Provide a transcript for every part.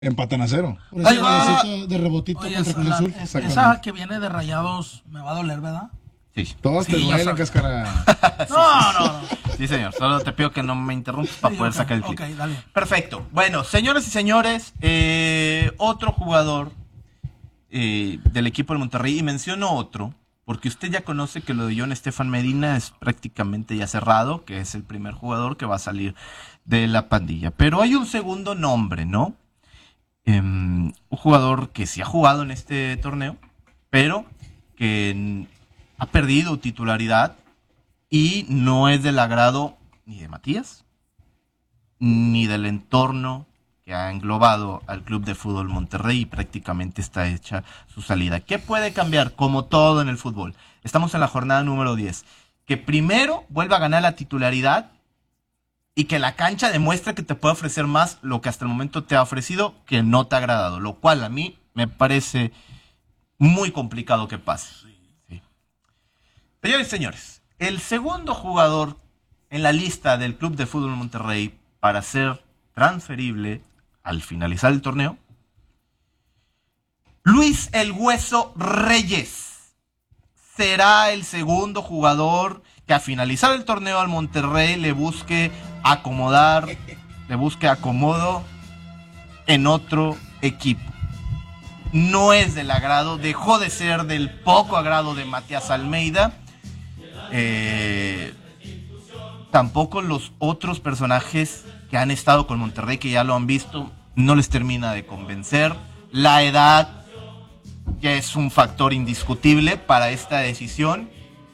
Empatan a 0. Por eso Oye, necesito de rebotito Oye, contra Cruz Azul. esa que viene de Rayados me va a doler, ¿verdad? Sí. Todos te Sí, ya duelen, sabes. Cáscara. No. Sí, señor. Solo te pido que no me interrumpas para Sí, poder ok, sacar el clip. ok, dale. Perfecto. Bueno, señores y señores, otro jugador del equipo del Monterrey, y menciono otro, porque usted ya conoce que lo de John Estefan Medina es prácticamente ya cerrado, que es el primer jugador que va a salir de la pandilla. Pero hay un segundo nombre, ¿no? Un jugador que sí ha jugado en este torneo, pero que ha perdido titularidad y no es del agrado ni de Matías, ni del entorno que ha englobado al Club de Fútbol Monterrey, y prácticamente está hecha su salida. ¿Qué puede cambiar? Como todo en el fútbol. Estamos en la jornada número 10. Que primero vuelva a ganar la titularidad y que la cancha demuestre que te puede ofrecer más lo que hasta el momento te ha ofrecido, que no te ha agradado. Lo cual a mí me parece muy complicado que pase. Sí. Señores y señores, el segundo jugador en la lista del Club de Fútbol Monterrey para ser transferible al finalizar el torneo, Luis El Hueso Reyes será el segundo jugador que a finalizar el torneo al Monterrey le busque acomodar, le busque acomodo en otro equipo. No es del agrado, dejó de ser del poco agrado de Matías Almeida. Tampoco los otros personajes que han estado con Monterrey, que ya lo han visto, no les termina de convencer. La edad ya es un factor indiscutible para esta decisión.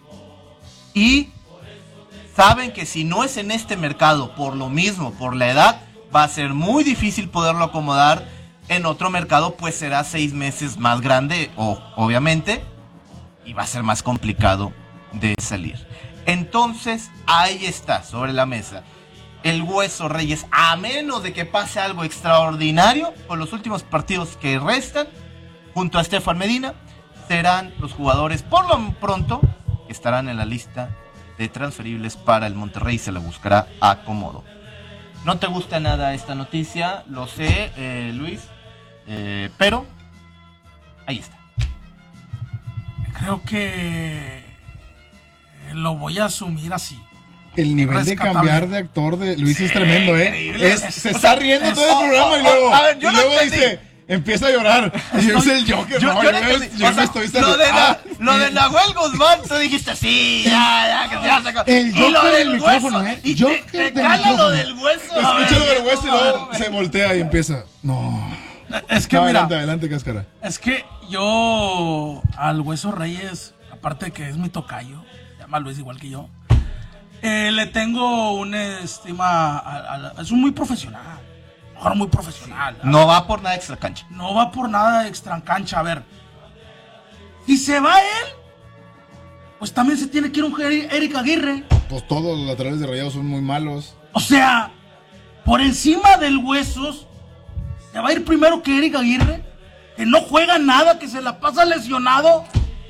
Y saben que si no es en este mercado, por lo mismo, por la edad, va a ser muy difícil poderlo acomodar en otro mercado, pues será 6 meses más grande, obviamente, y va a ser más complicado de salir. Entonces, ahí está, sobre la mesa, el Hueso Reyes, a menos de que pase algo extraordinario, con los últimos partidos que restan, junto a Estefan Medina, serán los jugadores, por lo pronto, que estarán en la lista de transferibles para el Monterrey, y se le buscará acomodo. No te gusta nada esta noticia, lo sé, Luis, pero ahí está. Creo que lo voy a asumir así. El nivel de Rescatable. cambiar de actor de Luis es tremendo, ¿eh? increíble. Se está riendo todo el programa y luego, a ver, yo no entendí. dice, empieza a llorar. Y yo soy el Joker, Yo no, no yo entendí. me O sea, estoy lo de Nahuel Guzmán, tú dijiste, sí, ya, que ya sacó. El Y lo Joker del del micrófono, hueso, ¿eh? y Joker te del cala lo micrófono. del hueso. A Escucha lo ver, del hueso y a luego ver. se voltea y empieza. No. Es que No, mira, adelante, Cáscara. es que yo al Hueso Reyes, aparte de que es mi tocayo, se llama Luis igual que yo, le tengo una estima, es un muy profesional, mejor muy profesional. No va por nada extra cancha. No va por nada extra cancha. A ver, si se va él, pues también se tiene que ir un Eric Aguirre. Pues todos los laterales de Rayados son muy malos. O sea, por encima del Huesos, se va a ir primero que Eric Aguirre, que no juega nada, que se la pasa lesionado.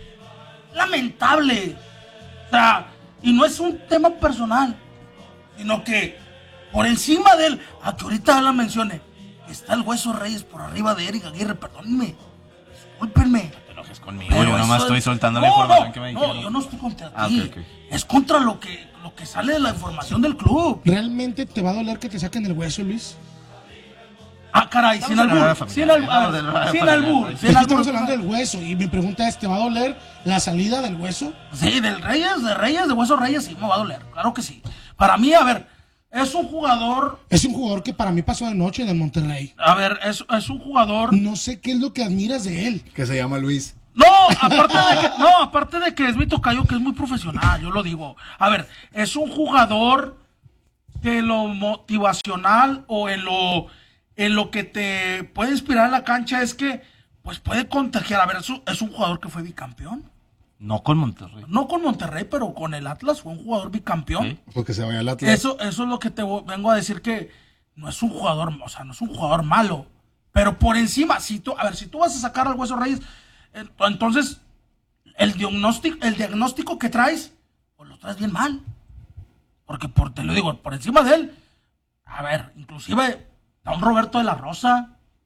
Lamentable. O sea, y no es un tema personal, sino que por encima de él, a que ahorita la mencione, está el Hueso Reyes por arriba de Eric Aguirre, perdónenme, discúlpenme. Te enojes conmigo, Pero yo nomás eso estoy es- soltando la No, información no, que me no, dijeron. yo no estoy contra Ah, ti. ok. Es contra lo que sale de la información del club. ¿Realmente te va a doler que te saquen el hueso, Luis? Ah, caray, sin Estamos en la albur. hora Sin familiar, albur. estamos en la hora Sin familiar. albur. Es Sin que estamos albur. hablando del hueso y mi pregunta es, ¿te va a doler la salida del hueso? Sí, de Hueso Reyes sí me va a doler. Claro que sí. Para mí, a ver, es un jugador. Es un jugador que para mí pasó de noche en el Monterrey. A ver, es un jugador. No sé qué es lo que admiras de él. Que se llama Luis. No, aparte de que es mi tocayo, que es muy profesional, yo lo digo. A ver, es un jugador que lo motivacional o en lo que te puede inspirar en la cancha es que pues puede contagiar. A ver, es un jugador que fue bicampeón. No con Monterrey. No con Monterrey, pero con el Atlas fue un jugador bicampeón. Sí. Porque se vaya al Atlas. Eso es lo que te vengo a decir, que no es un jugador, o sea, no es un jugador malo. Pero por encima, si tú vas a sacar al Hueso Reyes, entonces el diagnóstico que traes, pues lo traes bien mal. Porque te lo digo, por encima de él, a ver, inclusive a un Roberto de la Rosa,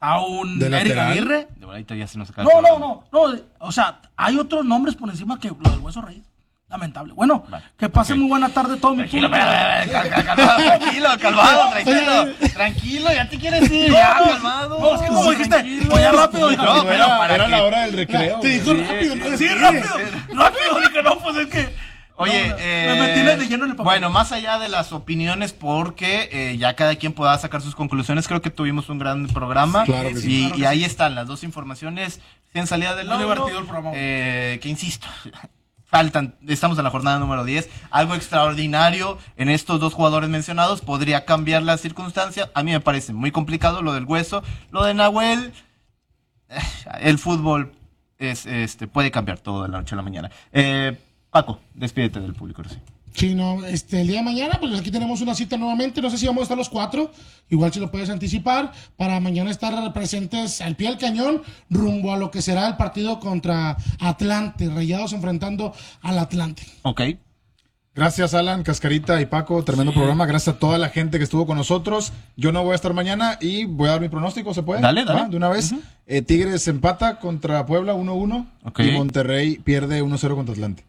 a un ¿De Eric lateral? Aguirre. De ahorita ya se nos acaba el No, programa. o sea, hay otros nombres por encima que lo del Hueso Reyes. Lamentable. Bueno, Vale. que pase Ok. muy buena tarde todo mi Tranquilo, público. calmado, tranquilo, ya te quieres ir, ya, calmado. No, es que como dijiste, pues ya rápido. Dije, No, no, pero para Era que- la hora del recreo. Te dijo rápido, ¿no? sí, rápido, dije, no, pues es que... Oye, no, me metí de lleno en el papel. bueno, más allá de las opiniones, porque ya cada quien pueda sacar sus conclusiones, creo que tuvimos un gran programa. Claro que sí. Y ahí están las dos informaciones en salida del Muy horno, divertido el programa. que insisto, estamos en la jornada número 10, algo extraordinario en estos dos jugadores mencionados, podría cambiar la circunstancia. A mí me parece muy complicado lo del Hueso, lo de Nahuel, el fútbol puede cambiar todo de la noche a la mañana. Paco, despídete del público. Sí. Sí, no, el día de mañana, pues aquí tenemos una cita nuevamente. No sé si vamos a estar los 4. Igual si lo puedes anticipar. Para mañana estar presentes al pie del cañón, rumbo a lo que será el partido contra Atlante. Rayados enfrentando al Atlante. Ok. Gracias, Alan, Cascarita y Paco. Tremendo programa. Gracias a toda la gente que estuvo con nosotros. Yo no voy a estar mañana y voy a dar mi pronóstico. ¿Se puede? Dale. ¿Va? De una vez. Tigres empata contra Puebla 1-1. Ok. Y Monterrey pierde 1-0 contra Atlante.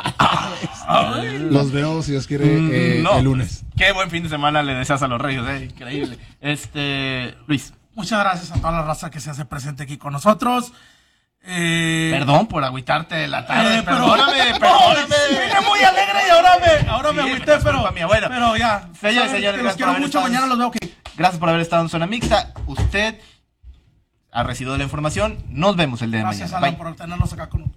Los veo, si Dios quiere, No. el lunes. Qué buen fin de semana le deseas a los Reyes, increíble. Luis, Muchas gracias a toda la raza que se hace presente aquí con nosotros. perdón por agüitarte de la tarde, pero- perdóname. Vine muy alegre y ahora me Sí, agüité, pero es pero, culpa mía. Bueno, pero ya. señores, Saben señores, que los gracias quiero por haber mucho. estado. Mañana los veo aquí. Gracias por haber estado en Zona Mixta. Usted ha recibido la información. Nos vemos el día de Gracias, mañana. Alan, Bye. por tenernos acá con nosotros.